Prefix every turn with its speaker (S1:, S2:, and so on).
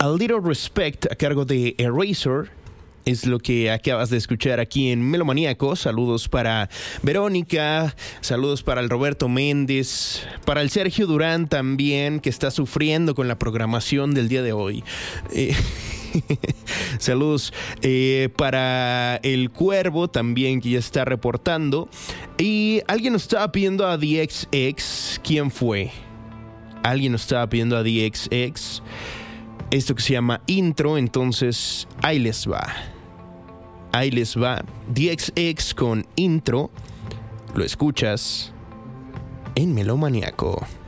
S1: A Little Respect a cargo de Eraser es lo que acabas de escuchar aquí en Melomaníaco. Saludos para Verónica, saludos para el Roberto Méndez, para el Sergio Durán también, que está sufriendo con la programación del día de hoy. Saludos para el Cuervo también, que ya está reportando. Y alguien nos estaba pidiendo a DXX. ¿Quién fue? Alguien nos estaba pidiendo a DXX esto que se llama Intro. Entonces ahí les va. Ahí les va DXX con Intro. Lo escuchas en Melomaníaco.